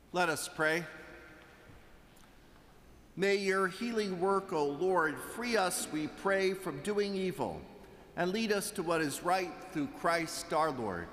Let us pray. May your healing work, O Lord, free us, we pray, from doing evil, and lead us to what is right through Christ our Lord.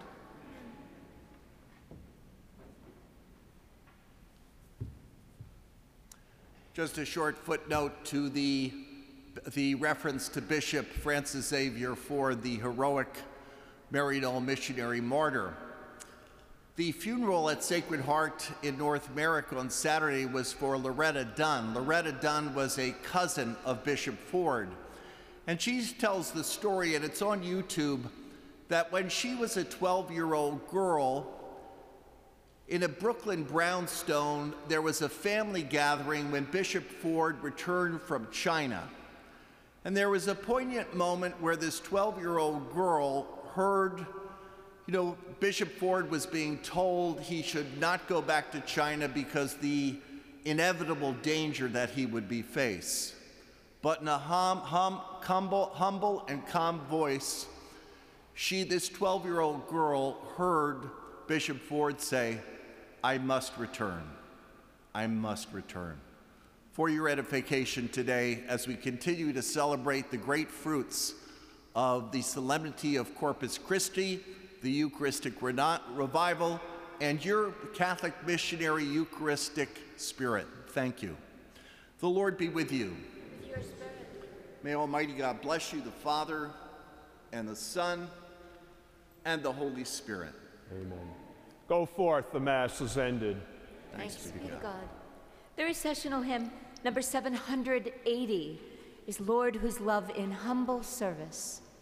Just a short footnote to the reference to Bishop Francis Xavier Ford, the heroic Maryknoll missionary martyr. The funeral at Sacred Heart in North America on Saturday was for Loretta Dunn. Loretta Dunn was a cousin of Bishop Ford. And she tells the story, and it's on YouTube, that when she was a 12-year-old girl, in a Brooklyn brownstone, there was a family gathering when Bishop Ford returned from China. And there was a poignant moment where this 12-year-old girl heard, Bishop Ford was being told he should not go back to China because the inevitable danger that he would be faced. But in a humble and calm voice, this 12-year-old girl heard Bishop Ford say, "I must return. I must return." For your edification today, as we continue to celebrate the great fruits of the solemnity of Corpus Christi, the Eucharistic revival, and your Catholic missionary Eucharistic spirit. Thank you. The Lord be with you. With your spirit. May Almighty God bless you, the Father, and the Son, and the Holy Spirit. Amen. Go forth, the Mass is ended. Thanks be to God. The recessional hymn, number 780, is Lord, whose love in humble service.